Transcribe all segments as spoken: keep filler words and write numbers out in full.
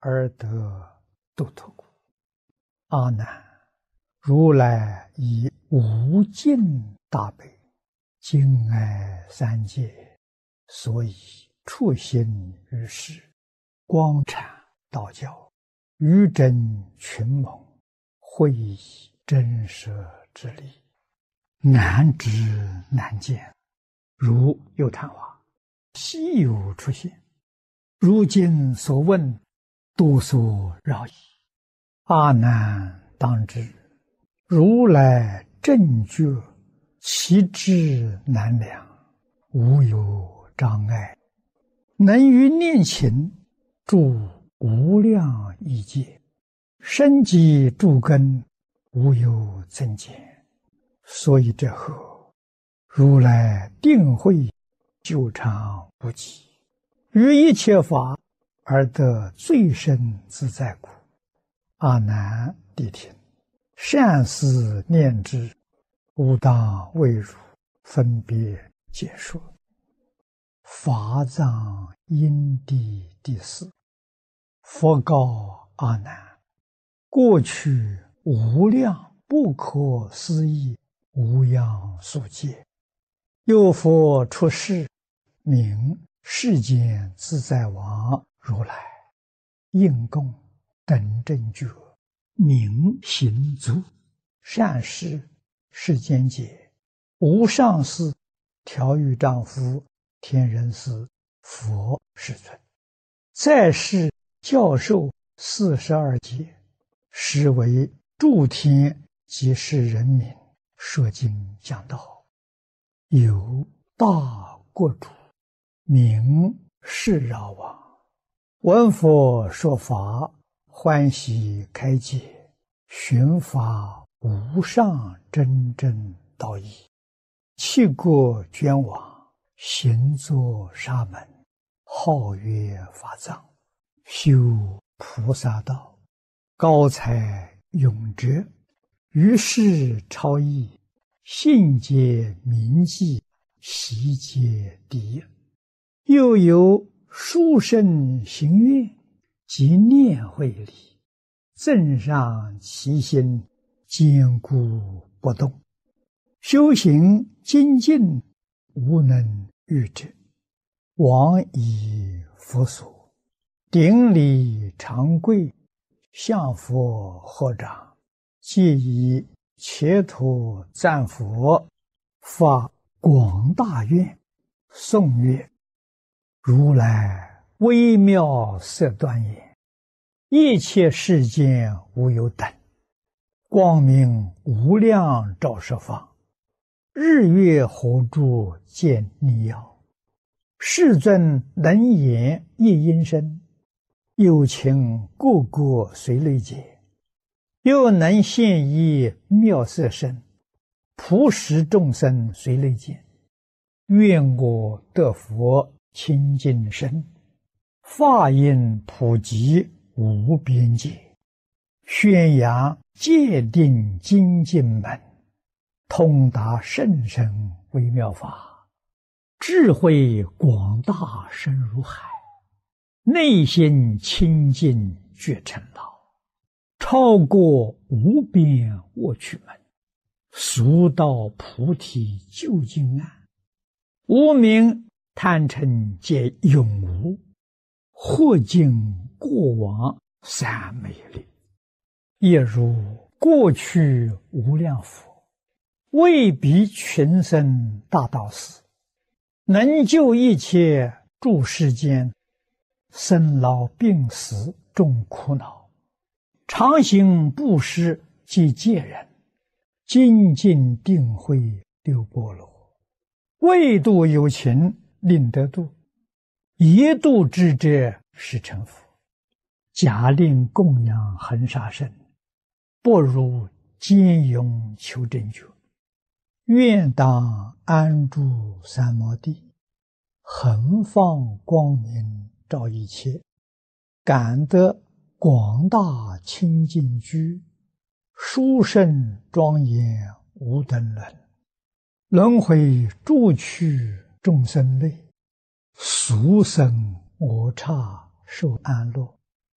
而得度脱故。阿难，如来以无尽大悲，敬爱三界，所以处心于世，光阐道教，于真群蒙，会以真实之理，难知难见，如有昙花，稀有出现。如今所问，多所扰矣。阿难当知，如来正觉，其智难量，无有障碍，能于念勤住无量亿界，生机诸根，无有增减。所以这后，如来定慧久长不极，于一切法而得最深自在故。阿难谛听，善思念之，吾当为汝分别解说。法藏因地第四。佛告阿难：过去无量不可思议无量数劫，有佛出世，名世间自在王如来，应供等正觉，明行足，善事世间解，无上士，调御丈夫，天人师，佛世尊，在世教授四十二劫，实为诸天及世人民说经讲道。有大国主，名释饶王，闻佛说法，欢喜开解，寻法无上真正道义，弃国捐往，行作沙门，号曰法藏，修菩萨道，高才永哲，于世超逸，信解铭记，习解第一。又有殊胜行愿及念慧力，增上其心，坚固不动，修行精进，无能御者。往以佛所，顶礼长跪，向佛合掌，皆以切土赞佛，发广大愿，颂曰：如来微妙色端严，一切世间无有等，光明无量照十方，日月火柱见逆耀，世尊能言一音声，有情个个随类解，又能现一妙色身，普使众生随类见。愿我得佛清净身，法音普及无边界，宣扬戒定精进门，通达甚深微妙法，智慧广大深如海，内心清净觉成道，超过无边卧趣门，速到菩提究竟岸，无明贪嗔皆永无，或尽过往三昧力。也如过去无量佛，为彼群生大道士，能救一切诸世间生老病死众苦恼，常行布施及戒人，精进定慧六波罗，为度有情令得度，一度之者是成佛。假令供养恒沙身，不如坚勇求真觉。愿当安住三摩地，恒放光明照一切，感得广大清净居，殊胜庄严无等伦。轮回诸趣众生类，俗生我刹受安乐，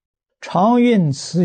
常运慈